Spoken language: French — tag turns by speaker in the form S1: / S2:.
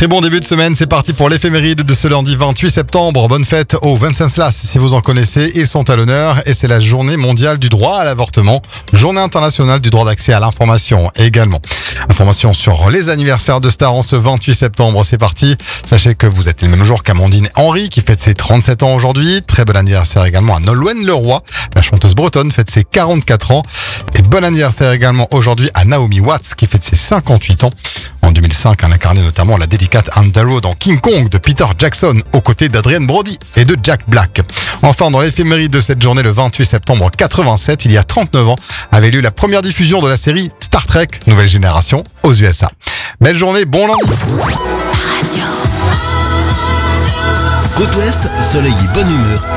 S1: Très bon début de semaine, c'est parti pour l'éphéméride de ce lundi 28 septembre. Bonne fête aux Wenceslas si vous en connaissez, ils sont à l'honneur et c'est la journée mondiale du droit à l'avortement, journée internationale du droit d'accès à l'information également. Information sur les anniversaires de stars en ce 28 septembre, c'est parti. Sachez que vous êtes le même jour qu'Amandine Henry qui fête ses 37 ans aujourd'hui. Très bon anniversaire également à Nolwenn Leroy, la chanteuse bretonne fête ses 44 ans. Et bon anniversaire également aujourd'hui à Naomi Watts qui fête ses 58 ans. En 2005, elle incarnait notamment la délicate Andrew dans King Kong de Peter Jackson aux côtés d'Adrian Brody et de Jack Black. Enfin, dans l'éphéméride de cette journée, le 28 septembre 87, il y a 39 ans, avait lieu la première diffusion de la série Star Trek Nouvelle Génération aux USA. Belle journée, bon lundi.
S2: Côte Ouest, soleil et bonne humeur.